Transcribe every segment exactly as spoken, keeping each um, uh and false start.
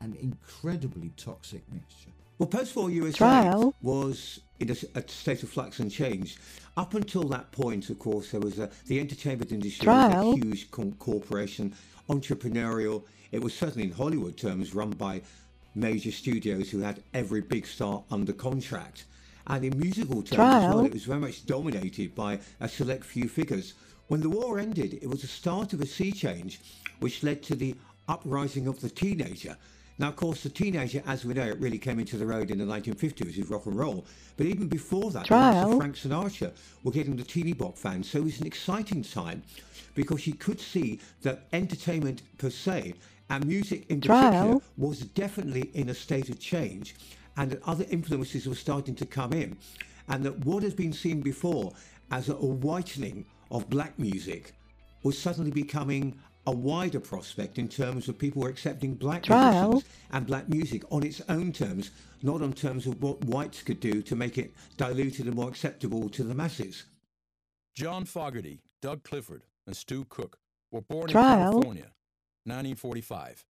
an incredibly toxic mixture. Well, post-war U S A Trial. was in a, a state of flux and change. Up until that point, of course, there was a, the entertainment industry Trial. was a huge com- corporation, entrepreneurial. It was certainly in Hollywood terms run by major studios who had every big star under contract. And in musical terms as well, Trial. it was very much dominated by a select few figures. When the war ended, it was the start of a sea change, which led to the uprising of the teenager. Now, of course, the teenager, as we know, it really came into the road in the nineteen fifties with rock and roll. But even before that, the likes of Trial. Frank Sinatra were getting the teeny bop fans. So it was an exciting time because you could see that entertainment per se and music in particular Trial. was definitely in a state of change, and that other influences were starting to come in, and that what has been seen before as a, a whitening of black music was suddenly becoming a wider prospect in terms of people were accepting black Trial. musicians and black music on its own terms, not on terms of what whites could do to make it diluted and more acceptable to the masses. John Fogerty, Doug Clifford, and Stu Cook were born in Trial. California, nineteen forty-five.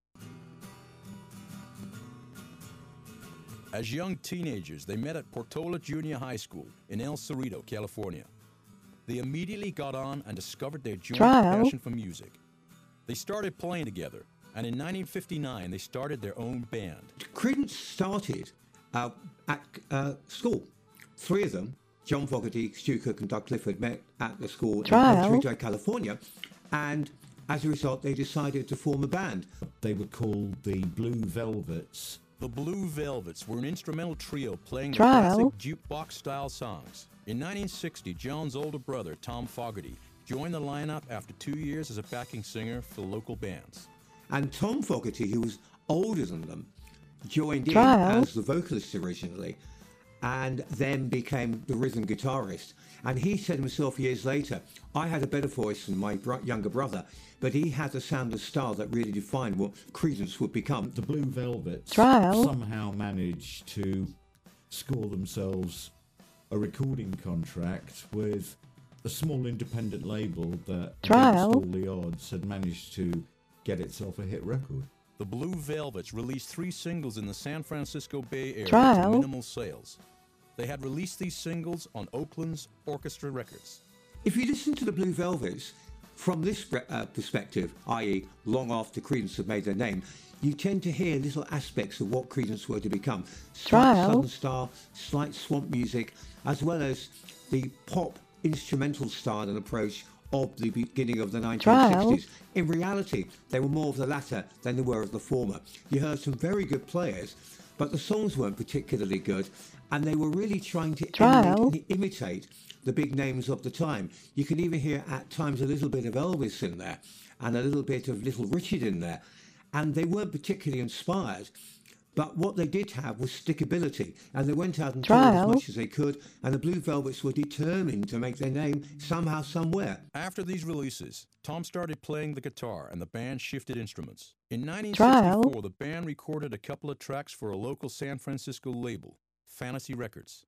As young teenagers, they met at Portola Junior High School in El Cerrito, California. They immediately got on and discovered their joint Trial. passion for music. They started playing together, and in nineteen fifty-nine, they started their own band. Creedence started uh, at uh, school. Three of them, John Fogerty, Stu Cook and Doug Clifford, met at the school Trial. in El Cerrito, California, and as a result they decided to form a band. They were called the Blue Velvets. The Blue Velvets were an instrumental trio playing the Trial. classic jukebox-style songs. In nineteen sixty, John's older brother, Tom Fogerty, joined the lineup after two years as a backing singer for local bands. And Tom Fogerty, who was older than them, joined in Trial. as the vocalist originally, and then became the rhythm guitarist. And he said himself years later, I had a better voice than my bro- younger brother, but he had a sound and style that really defined what Creedence would become. The Blue Velvets Trial. somehow managed to score themselves a recording contract with a small independent label that, Trial. against all the odds, had managed to get itself a hit record. The Blue Velvets released three singles in the San Francisco Bay Area Trial. to minimal sales. They had released these singles on Oakland's Orchestra Records. If you listen to the Blue Velvets from this uh, perspective, that is long after Creedence had made their name, you tend to hear little aspects of what Creedence were to become. Slight Trial. southern style, slight swamp music, as well as the pop instrumental style and approach of the beginning of the nineteen sixties. Trial. In reality, they were more of the latter than they were of the former. You heard some very good players, but the songs weren't particularly good, and they were really trying to Trial. emulate, imitate the big names of the time. You can even hear at times a little bit of Elvis in there, and a little bit of Little Richard in there, and they weren't particularly inspired. But what they did have was stickability, and they went out and toured as Trial. much as they could, and the Blue Velvets were determined to make their name somehow, somewhere. After these releases, Tom started playing the guitar and the band shifted instruments. In nineteen Trial. sixty-four, the band recorded a couple of tracks for a local San Francisco label, Fantasy Records.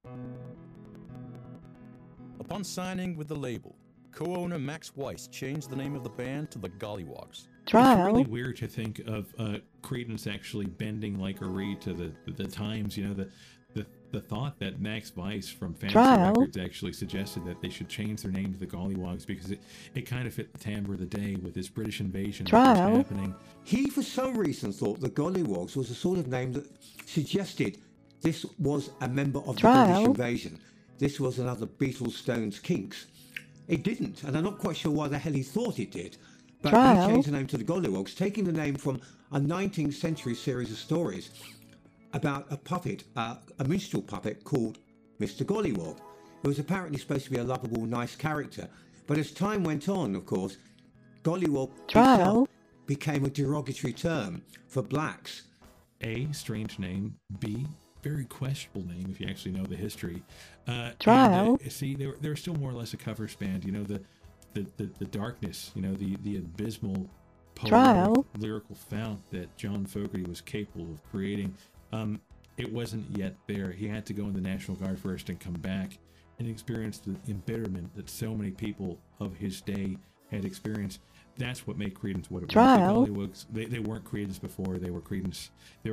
Upon signing with the label, co-owner Max Weiss changed the name of the band to the Gollywogs. Trial. It's really weird to think of uh, Creedence actually bending like a reed to the, the, the times. You know, the, the the thought that Max Weiss from Fantasy Trial. Records actually suggested that they should change their name to the Gollywogs because it, it kind of fit the timbre of the day with this British invasion that Trial. was happening. He, for some reason, thought the Gollywogs was a sort of name that suggested this was a member of the Trial. British invasion. This was another Beatles, Stones, Kinks. It didn't, and I'm not quite sure why the hell he thought it did. But Trial. he changed the name to the Gollywogs, taking the name from a nineteenth century series of stories about a puppet, uh, a minstrel puppet called Mister Gollywog. It was apparently supposed to be a lovable, nice character. But as time went on, of course, Gollywog Trial. itself became a derogatory term for blacks. A, strange name. B, very questionable name if you actually know the history. Uh, Trial. And, uh, see, they were, they were still more or less a covers band. You know, the the, the, the darkness, you know, the, the abysmal Trial. poetic, lyrical fount that John Fogerty was capable of creating. Um, it wasn't yet there. He had to go in the National Guard first and come back and experience the embitterment that so many people of his day had experienced. That's what made Creedence what it Trial. was. The Gollywogs, they, they weren't Creedence before. They were Creedence. They were